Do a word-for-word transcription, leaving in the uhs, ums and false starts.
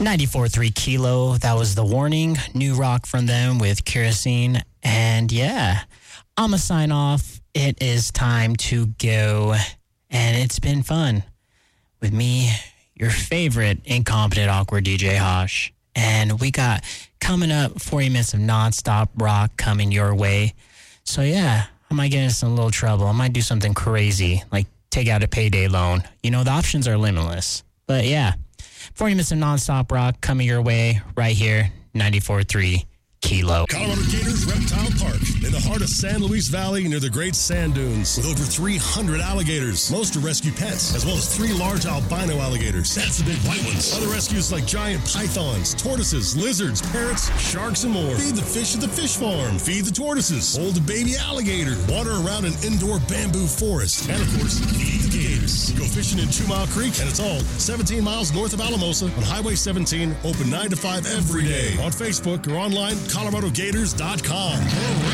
ninety-four point three Kilo. That was The Warning. New rock from them with Kerosene. And yeah, I'm going to sign off. It is time to go. And it's been fun with me, your favorite incompetent, awkward D J Hosh. And we got coming up forty minutes of nonstop rock coming your way. So yeah, I might get into some little trouble. I might do something crazy, like take out a payday loan. You know, the options are limitless. But yeah, forty minutes of nonstop rock coming your way right here, ninety-four point three Kilo. Colorado Gators Reptile Park, in the heart of San Luis Valley near the Great Sand Dunes, with over three hundred alligators. Most are rescue pets, as well as three large albino alligators. That's the big white ones. Other rescues like giant pythons, tortoises, lizards, parrots, sharks, and more. Feed the fish at the fish farm. Feed the tortoises. Hold a baby alligator. Water around an indoor bamboo forest. And, of course, feed the gators. Go fishing in Two Mile Creek, and it's all seventeen miles north of Alamosa on Highway seventeen, open nine to five every day. On Facebook or online, Colorado Gators dot com.